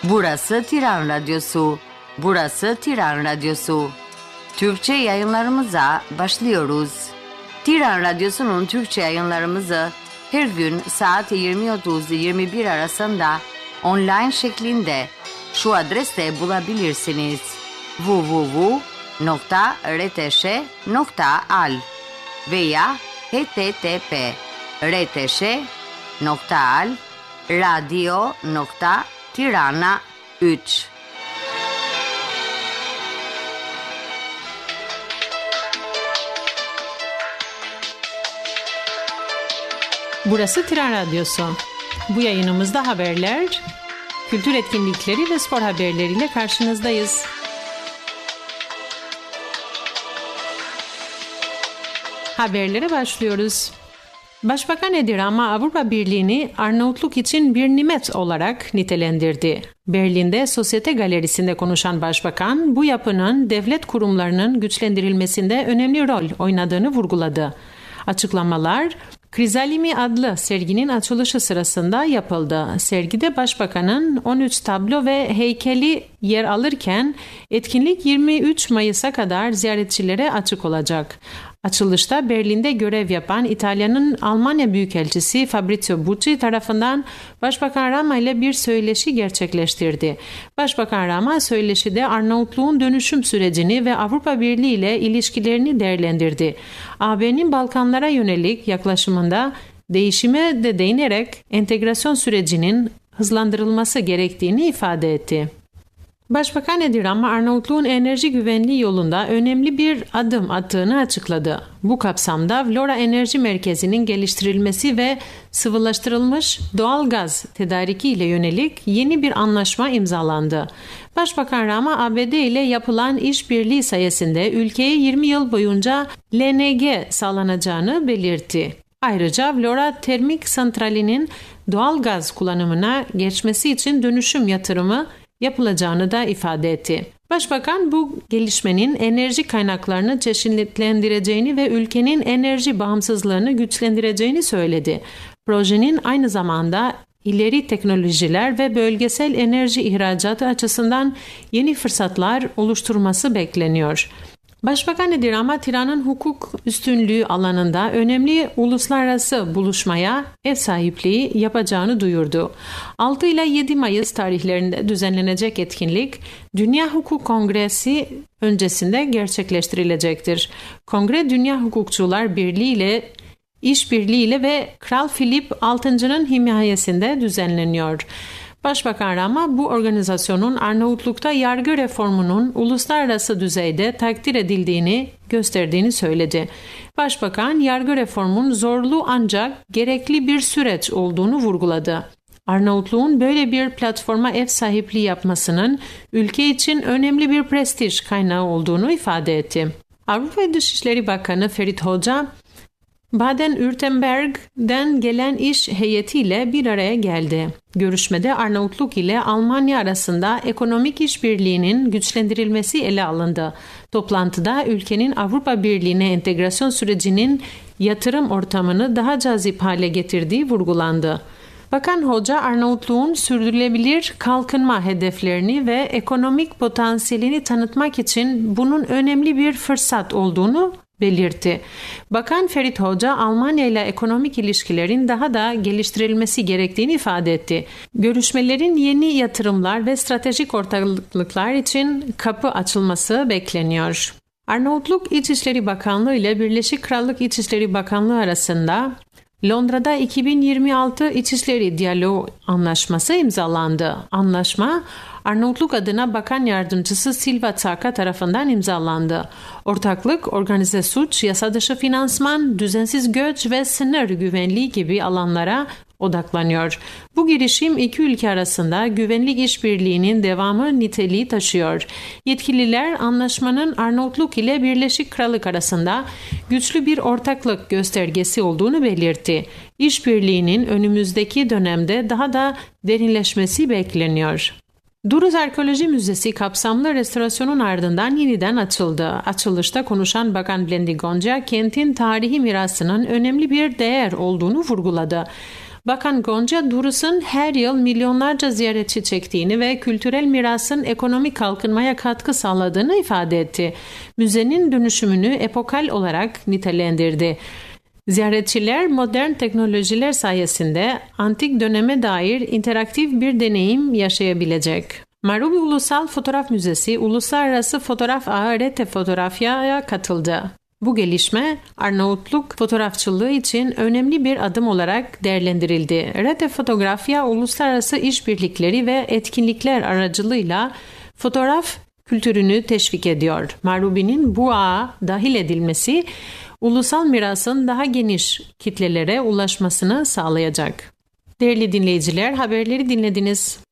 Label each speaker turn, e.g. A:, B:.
A: Burası Tiran Radyosu. Burası Tiran Radyosu. Türkçe yayınlarımıza başlıyoruz. Tiran Radyosu'nun Türkçe yayınlarımızı her gün saat 20.30-21 arasında online şeklinde şu adreste bulabilirsiniz: www.rtş.al veya http://rtş.al/radio.tirana3.
B: Burası Tiran Radyosu. Bu yayınımızda haberler, kültür etkinlikleri ve spor haberleriyle karşınızdayız. Haberlere başlıyoruz. Başbakan Edi Rama Avrupa Birliği'ni Arnavutluk için bir nimet olarak nitelendirdi. Berlin'de Sosyete Galerisi'nde konuşan Başbakan, bu yapının devlet kurumlarının güçlendirilmesinde önemli rol oynadığını vurguladı. Açıklamalar, Krizalimi adlı serginin açılışı sırasında yapıldı. Sergide Başbakan'ın 13 tablo ve heykeli yer alırken etkinlik 23 Mayıs'a kadar ziyaretçilere açık olacak. Açılışta Berlin'de görev yapan İtalya'nın Almanya Büyükelçisi Fabrizio Bucci tarafından Başbakan Rama ile bir söyleşi gerçekleştirdi. Başbakan Rama söyleşide Arnavutluğun dönüşüm sürecini ve Avrupa Birliği ile ilişkilerini değerlendirdi. AB'nin Balkanlara yönelik yaklaşımında değişime de değinerek entegrasyon sürecinin hızlandırılması gerektiğini ifade etti. Başbakan Edi Rama, Arnavutluğun enerji güvenliği yolunda önemli bir adım attığını açıkladı. Bu kapsamda Vlora Enerji Merkezi'nin geliştirilmesi ve sıvılaştırılmış doğal gaz tedariki ile yönelik yeni bir anlaşma imzalandı. Başbakan Rama, ABD ile yapılan işbirliği sayesinde ülkeye 20 yıl boyunca LNG sağlanacağını belirtti. Ayrıca Vlora Termik Santrali'nin doğal gaz kullanımına geçmesi için dönüşüm yatırımı yapılacağını da ifade etti. Başbakan bu gelişmenin enerji kaynaklarını çeşitlendireceğini ve ülkenin enerji bağımsızlığını güçlendireceğini söyledi. Projenin aynı zamanda ileri teknolojiler ve bölgesel enerji ihracatı açısından yeni fırsatlar oluşturması bekleniyor. Başbakan Edi Rama, Tiran'ın hukuk üstünlüğü alanında önemli uluslararası buluşmaya ev sahipliği yapacağını duyurdu. 6 ile 7 Mayıs tarihlerinde düzenlenecek etkinlik, Dünya Hukuk Kongresi öncesinde gerçekleştirilecektir. Kongre, Dünya Hukukçular Birliği ile işbirliğiyle ve Kral Filip VI'nın himayesinde düzenleniyor. Başbakan Rama, bu organizasyonun Arnavutluk'ta yargı reformunun uluslararası düzeyde takdir edildiğini gösterdiğini söyledi. Başbakan, yargı reformunun zorlu ancak gerekli bir süreç olduğunu vurguladı. Arnavutluğun böyle bir platforma ev sahipliği yapmasının ülke için önemli bir prestij kaynağı olduğunu ifade etti. Avrupa Dışişleri Bakanı Ferit Hoca, Baden-Württemberg'den gelen iş heyetiyle bir araya geldi. Görüşmede Arnavutluk ile Almanya arasında ekonomik işbirliğinin güçlendirilmesi ele alındı. Toplantıda ülkenin Avrupa Birliği'ne entegrasyon sürecinin yatırım ortamını daha cazip hale getirdiği vurgulandı. Bakan Hoca, Arnavutluğun sürdürülebilir kalkınma hedeflerini ve ekonomik potansiyelini tanıtmak için bunun önemli bir fırsat olduğunu belirtti. Bakan Ferit Hoca, Almanya ile ekonomik ilişkilerin daha da geliştirilmesi gerektiğini ifade etti. Görüşmelerin yeni yatırımlar ve stratejik ortaklıklar için kapı açılması bekleniyor. Arnavutluk İçişleri Bakanlığı ile Birleşik Krallık İçişleri Bakanlığı arasında Londra'da 2026 İçişleri Diyaloğu Anlaşması imzalandı. Anlaşma, Arnavutluk adına Bakan Yardımcısı Silva Tsaka tarafından imzalandı. Ortaklık, organize suç, yasa dışı finansman, düzensiz göç ve sınır güvenliği gibi alanlara odaklanıyor. Bu girişim iki ülke arasında güvenlik işbirliğinin devamı niteliği taşıyor. Yetkililer anlaşmanın Arnavutluk ile Birleşik Krallık arasında güçlü bir ortaklık göstergesi olduğunu belirtti. İşbirliğinin önümüzdeki dönemde daha da derinleşmesi bekleniyor. Duruz Arkeoloji Müzesi kapsamlı restorasyonun ardından yeniden açıldı. Açılışta konuşan Bakan Blendi Gonca, kentin tarihi mirasının önemli bir değer olduğunu vurguladı. Bakan Gonca Duruz'un her yıl milyonlarca ziyaretçi çektiğini ve kültürel mirasın ekonomik kalkınmaya katkı sağladığını ifade etti. Müzenin dönüşümünü epokal olarak nitelendirdi. Ziyaretçiler modern teknolojiler sayesinde antik döneme dair interaktif bir deneyim yaşayabilecek. Marubi Ulusal Fotoğraf Müzesi, Uluslararası Fotoğraf Ağı Rete Fotoğrafya'ya katıldı. Bu gelişme Arnavutluk fotoğrafçılığı için önemli bir adım olarak değerlendirildi. Rete Fotografya, uluslararası işbirlikleri ve etkinlikler aracılığıyla fotoğraf kültürünü teşvik ediyor. Marubi'nin bu ağa dahil edilmesi, ulusal mirasın daha geniş kitlelere ulaşmasını sağlayacak. Değerli dinleyiciler, haberleri dinlediniz.